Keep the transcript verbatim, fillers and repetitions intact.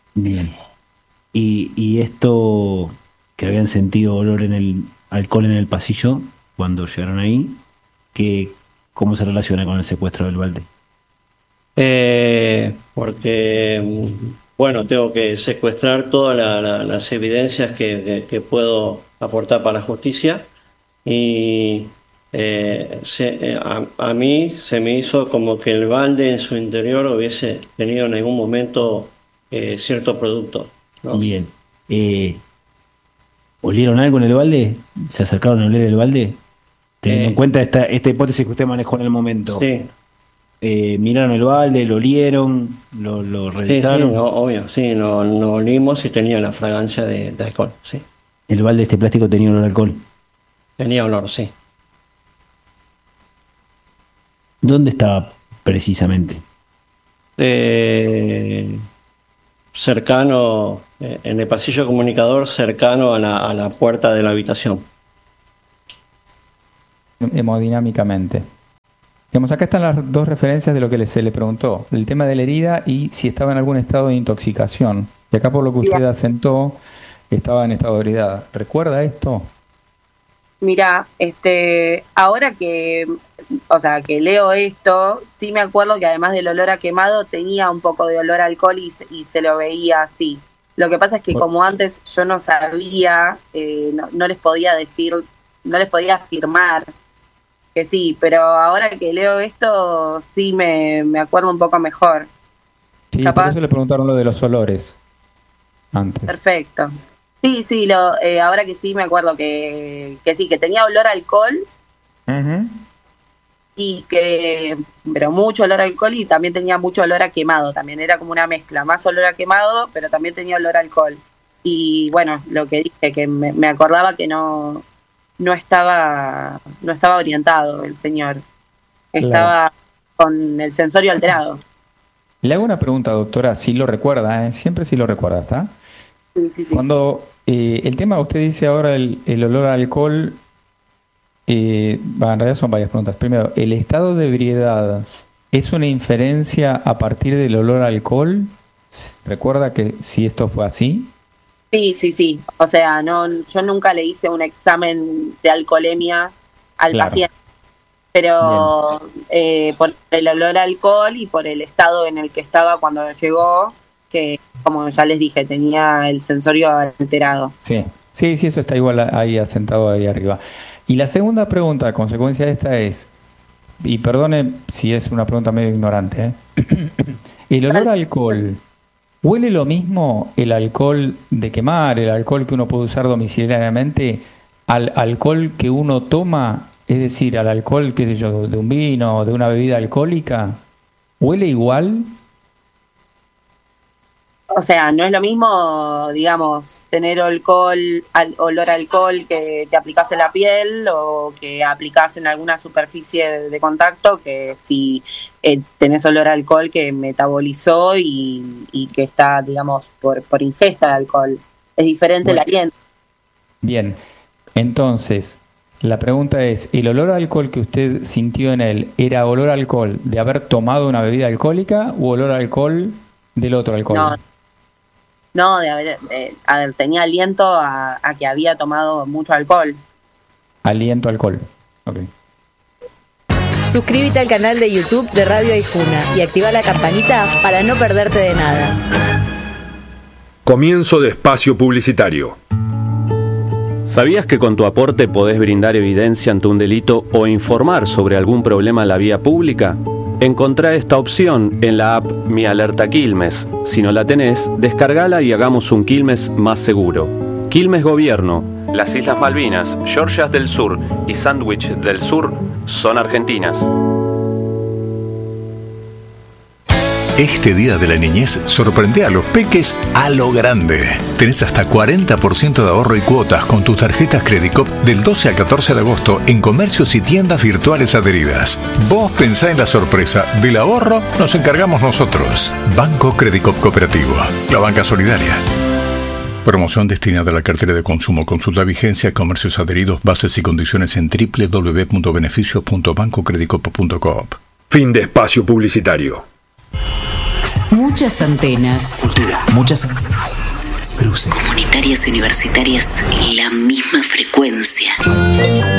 Bien. Y, y esto que habían sentido olor en el alcohol en el pasillo cuando llegaron ahí, que, ¿cómo se relaciona con el secuestro del balde? Eh, porque, mm, bueno, tengo que secuestrar todas la- la- las evidencias que, que- que puedo aportar para la justicia y eh, se- eh, a, a mí se me hizo como que el balde en su interior hubiese tenido en algún momento eh, cierto producto, ¿no? Bien. Eh, ¿Olieron algo en el balde? ¿Se acercaron a oler el balde? Teniendo en Eh, cuenta esta, esta hipótesis que usted manejó en el momento. sí, Eh, ¿miraron el balde? ¿Lo olieron? ¿Lo, lo sí, sí, revisaron? no, obvio, sí, no, no olimos y tenía la fragancia de, de alcohol, sí, El balde de este plástico tenía olor a alcohol. tenía olor, sí. ¿Dónde estaba precisamente? Eh, cercano, eh, en el pasillo comunicador, cercano a la, a la puerta de la habitación. Hemodinámicamente. Digamos, acá están las dos referencias de lo que le- se le preguntó, el tema de la herida y si estaba en algún estado de intoxicación. Y acá por lo que Bien. usted asentó, estaba en estado de ebriedad. ¿Recuerda esto? Mira, este, ahora que, o sea, que leo esto, sí me acuerdo que además del olor a quemado tenía un poco de olor a alcohol y, se- y se lo veía así. Lo que pasa es que Bueno. como antes yo no sabía, eh, no, no les podía decir, no les podía afirmar que sí, pero ahora que leo esto sí me, me acuerdo un poco mejor. Sí, por Capaz. eso le preguntaron lo de los olores antes. Perfecto. Sí, sí, lo, eh, ahora que sí me acuerdo que, que sí, que tenía olor a alcohol Ujú. y que, pero mucho olor a alcohol y también tenía mucho olor a quemado, también era como una mezcla, más olor a quemado, pero también tenía olor a alcohol. Y bueno, lo que dije, que me, me acordaba que no, no estaba, no estaba orientado el señor, estaba con el sensorio alterado. Le hago una pregunta, doctora, si lo recuerda, ¿eh? Siempre si lo recuerda, ¿está? Sí, sí, sí. Cuando eh, el tema, usted dice ahora el, el olor a alcohol, eh, va, en realidad son varias preguntas. Primero, ¿el estado de ebriedad es una inferencia a partir del olor a alcohol? S- ¿Recuerda que si esto fue así? Sí, sí, sí. O sea, no, yo nunca le hice un examen de alcoholemia al Claro. paciente, pero eh, por el olor a alcohol y por el estado en el que estaba cuando llegó, que como ya les dije, tenía el sensorio alterado. Sí, sí, sí, eso está igual a- ahí asentado ahí arriba. Y la segunda pregunta, a consecuencia de esta es, y perdone si es una pregunta medio ignorante, ¿eh? ¿El olor a alcohol huele lo mismo el alcohol de quemar, el alcohol que uno puede usar domiciliariamente, al alcohol que uno toma? Es decir, al alcohol, qué sé yo, de un vino, de una bebida alcohólica. ¿Huele igual? O sea, no es lo mismo, digamos, tener alcohol, al, olor a alcohol que te aplicás en la piel o que aplicás en alguna superficie de, de contacto, que si eh, tenés olor a alcohol que metabolizó y, y que está, digamos, por, por ingesta de alcohol. Es diferente Bueno. el aliento. Bien, entonces, la pregunta es, ¿el olor a alcohol que usted sintió en él era olor a alcohol de haber tomado una bebida alcohólica u olor a alcohol del otro alcohol? No, no, de haber, eh, a ver, tenía aliento a, a que había tomado mucho alcohol. Aliento a alcohol. Ok. Suscríbete al canal de YouTube de Radio Aijuna y activa la campanita para no perderte de nada. Comienzo de espacio publicitario. ¿Sabías que con tu aporte podés brindar evidencia ante un delito o informar sobre algún problema en la vía pública? Encontrá esta opción en la app Mi Alerta Quilmes. Si no la tenés, descargala y hagamos un Quilmes más seguro. Quilmes Gobierno. Las Islas Malvinas, Georgias del Sur y Sandwich del Sur son argentinas. Este día de la niñez sorprende a los peques a lo grande. Tenés hasta cuarenta por ciento de ahorro y cuotas con tus tarjetas Credicop del doce al catorce de agosto en comercios y tiendas virtuales adheridas. Vos pensá en la sorpresa. Del ahorro nos encargamos nosotros. Banco Credicop Cooperativo. La banca solidaria. Promoción destinada a la cartera de consumo. Consulta vigencia, comercios adheridos, bases y condiciones en doble u doble u doble u punto beneficios punto banco credicop punto coop. Fin de espacio publicitario. Muchas antenas. Cultura. Muchas antenas. Cruce. Comunitarias y universitarias en la misma frecuencia.